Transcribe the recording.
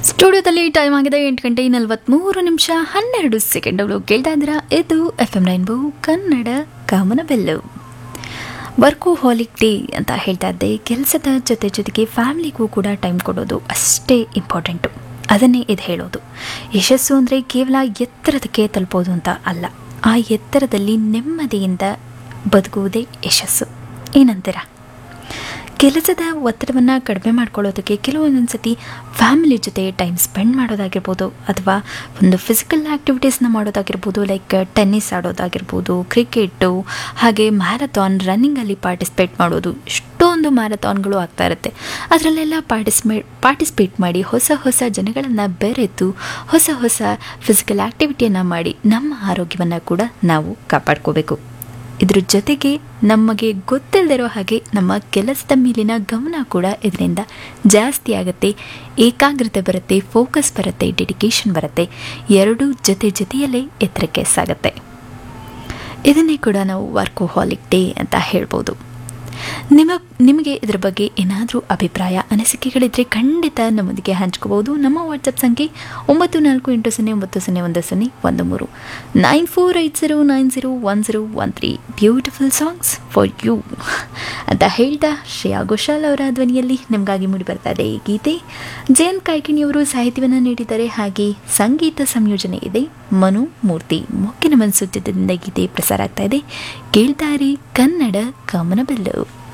ಸ್ಟುಡಿಯೋದಲ್ಲಿ ಟೈಮ್ ಆಗಿದೆ 8 ಗಂಟೆ 43 ನಿಮಿಷ 12 ಸೆಕೆಂಡ್ಗಳು ಕೇಳ್ತಾ ಇದ್ದೀರಾ. ಇದು FM rainbow Kannada ಕಾಮನಬೆಲ್ಲು. Work ಹಾಲಿಕ್ day ಅಂತ ಹೇಳ್ತಾ ಇದ್ದೆ. ಕೆಲಸದ ಜೊತೆಗೆ ಫ್ಯಾಮಿಲಿಗೂ ಕೂಡ ಟೈಮ್ ಕೊಡೋದು ಅಷ್ಟೇ ಇಂಪಾರ್ಟೆಂಟು. ಅದನ್ನೇ ಇದು ಹೇಳೋದು. ಯಶಸ್ಸು ಅಂದರೆ ಕೇವಲ ಎತ್ತರದಕ್ಕೆ ತಲುಪೋದು ಅಂತ ಅಲ್ಲ, ಆ ಎತ್ತರದಲ್ಲಿ ನೆಮ್ಮದಿಯಿಂದ ಬದುಕುವುದೇ ಯಶಸ್ಸು. ಏನಂತೀರಾ? ಕೆಲಸದ ಒತ್ತಡವನ್ನು ಕಡಿಮೆ ಮಾಡ್ಕೊಳ್ಳೋದಕ್ಕೆ ಕೆಲವೊಂದೊಂದು ಸತಿ ಫ್ಯಾಮಿಲಿ ಜೊತೆ ಟೈಮ್ ಸ್ಪೆಂಡ್ ಮಾಡೋದಾಗಿರ್ಬೋದು, ಅಥವಾ ಒಂದು ಫಿಸಿಕಲ್ ಆ್ಯಕ್ಟಿವಿಟೀಸ್ನ ಮಾಡೋದಾಗಿರ್ಬೋದು, ಲೈಕ್ ಟೆನ್ನಿಸ್ ಆಡೋದಾಗಿರ್ಬೋದು, ಕ್ರಿಕೆಟು, ಹಾಗೆ ಮ್ಯಾರಥಾನ್ ರನ್ನಿಂಗಲ್ಲಿ ಪಾರ್ಟಿಸಿಪೇಟ್ ಮಾಡೋದು. ಇಷ್ಟೊಂದು ಮ್ಯಾರಥಾನ್ಗಳು ಆಗ್ತಾ ಇರುತ್ತೆ. ಅದರಲ್ಲೆಲ್ಲ ಪಾರ್ಟಿಸಿಪೇಟ್ ಮಾಡಿ ಹೊಸ ಹೊಸ ಜನಗಳನ್ನು ಬೆರೆತು ಹೊಸ ಹೊಸ ಫಿಸಿಕಲ್ ಆ್ಯಕ್ಟಿವಿಟಿಯನ್ನು ಮಾಡಿ ನಮ್ಮ ಆರೋಗ್ಯವನ್ನು ಕೂಡ ನಾವು ಕಾಪಾಡ್ಕೋಬೇಕು. ಇದ್ರ ಜೊತೆಗೆ ನಮಗೆ ಗೊತ್ತಿಲ್ಲದಿರೋ ಹಾಗೆ ನಮ್ಮ ಕೆಲಸದ ಮೇಲಿನ ಗಮನ ಕೂಡ ಇದರಿಂದ ಜಾಸ್ತಿ ಆಗುತ್ತೆ, ಏಕಾಗ್ರತೆ ಬರುತ್ತೆ, ಫೋಕಸ್ ಬರುತ್ತೆ, ಡೆಡಿಕೇಶನ್ ಬರುತ್ತೆ. ಎರಡೂ ಜೊತೆಯಲ್ಲೇ ಎತ್ತರಕ್ಕೆ ಸಾಗುತ್ತೆ. ಇದನ್ನೇ ಕೂಡ ನಾವು ವರ್ಕೋಹಾಲಿಕ್ ಡೇ ಅಂತ ಹೇಳ್ಬೋದು. ನಿಮಗೆ ಇದರ ಬಗ್ಗೆ ಏನಾದರೂ ಅಭಿಪ್ರಾಯ ಅನಿಸಿಕೆಗಳಿದ್ದರೆ ಖಂಡಿತ ನಮ್ಮೊಂದಿಗೆ ಹಂಚ್ಕೋಬೋದು. ನಮ್ಮ ವಾಟ್ಸಪ್ ಸಂಖ್ಯೆ 9480901013 9480901013. ಬ್ಯೂಟಿಫುಲ್ ಸಾಂಗ್ಸ್ ಫಾರ್ ಯು ಅಂತ ಹೇಳ್ತಾ ಶ್ರೇಯಾ ಘೋಷಾಲ್ ಅವರ ಧ್ವನಿಯಲ್ಲಿ ನಿಮಗಾಗಿ ಮೂಡಿ ಬರ್ತಾ ಇದೆ ಈ ಗೀತೆ. ಜಯಂತ್ ಕಾಯ್ಕಿಣಿಯವರು ಸಾಹಿತ್ಯವನ್ನು ನೀಡಿದ್ದಾರೆ, ಹಾಗೆ ಸಂಗೀತ ಸಂಯೋಜನೆ ಇದೆ ಮನು ಮೂರ್ತಿ. ಮೊಕ್ಕಿನ ಮನಸ್ಸು ಚಿತ್ರದಿಂದ ಗೀತೆ ಪ್ರಸಾರ ಆಗ್ತಾ ಇದೆ. ಕೇಳ್ತಾ ಇರಿ ಕನ್ನಡ ಕಾಮನಬೆಲ್ಲು.